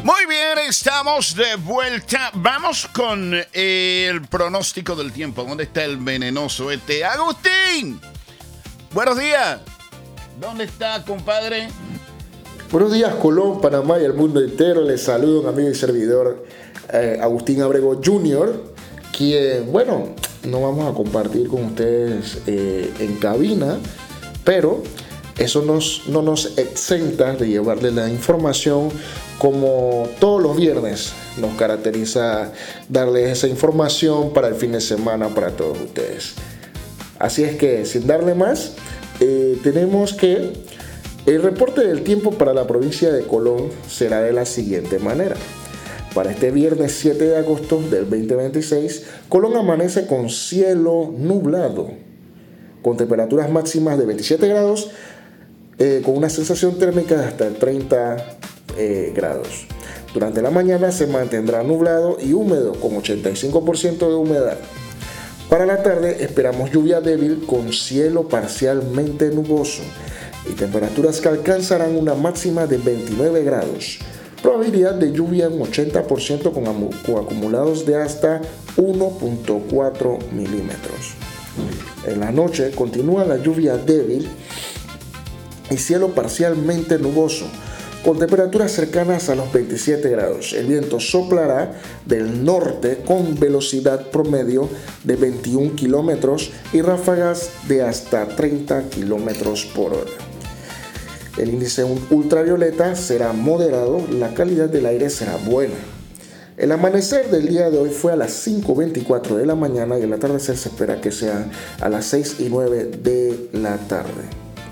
Muy bien, estamos de vuelta. Vamos con el pronóstico del tiempo. ¿Dónde está el venenoso este? ¡Agustín! Buenos días. ¿Dónde está, compadre? Buenos días, Colón, Panamá y el mundo entero. Les saludo un amigo y servidor, Agustín Abrego Jr., quien, bueno, no vamos a compartir con ustedes en cabina, pero eso no nos exenta de llevarles la información como todos los viernes nos caracteriza darles esa información para el fin de semana para todos ustedes. Así es que, sin darle más, tenemos que el reporte del tiempo para la provincia de Colón será de la siguiente manera. Para este viernes 7 de agosto del 2026, Colón amanece con cielo nublado, con temperaturas máximas de 27 grados, con una sensación térmica de hasta 30 grados. Durante la mañana se mantendrá nublado y húmedo con 85% de humedad. Para la tarde esperamos lluvia débil con cielo parcialmente nuboso y temperaturas que alcanzarán una máxima de 29 grados. Probabilidad de lluvia en 80% con acumulados de hasta 1.4 milímetros. En la noche continúa la lluvia débil y cielo parcialmente nuboso, con temperaturas cercanas a los 27 grados. El viento soplará del norte con velocidad promedio de 21 kilómetros y ráfagas de hasta 30 kilómetros por hora. El índice ultravioleta será moderado, la calidad del aire será buena. El amanecer del día de hoy fue a las 5:24 de la mañana y el atardecer se espera que sea a las 6:09 de la tarde.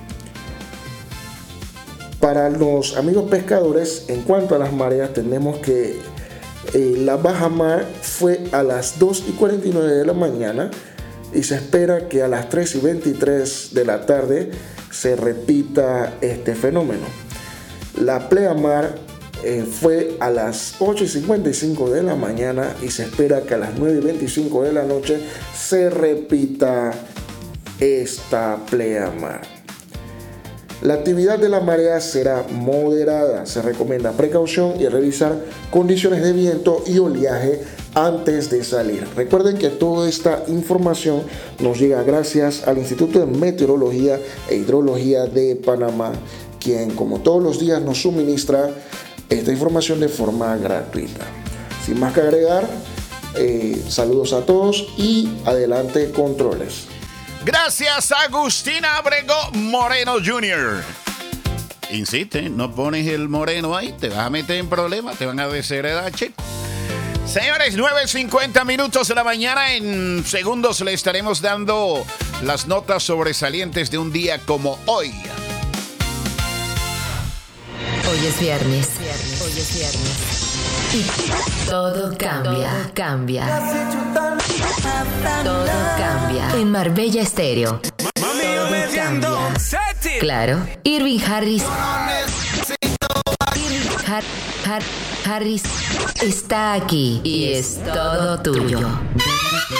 Para los amigos pescadores, en cuanto a las mareas, tenemos que la baja mar fue a las 2:49 de la mañana y se espera que a las 3:23 de la tarde se repita este fenómeno. La pleamar fue a las 8:55 de la mañana y se espera que a las 9:25 de la noche se repita esta pleamar. La actividad de la marea será moderada. Se recomienda precaución y revisar condiciones de viento y oleaje antes de salir. Recuerden que toda esta información nos llega gracias al Instituto de Meteorología e Hidrología de Panamá, quien como todos los días nos suministra esta información de forma gratuita. Sin más que agregar, saludos a todos y adelante controles. Gracias, Agustín Abrego Moreno Jr. Insiste, no pones el moreno ahí, te vas a meter en problemas, te van a desheredar, chico. Señores, 9:50 minutos de la mañana. En segundos le estaremos dando las notas sobresalientes de un día como hoy. Hoy es viernes. Y todo cambia. Todo cambia. En Marbella Estéreo. Todo cambia. Claro. Irving Harris. Harris está aquí y es todo tuyo.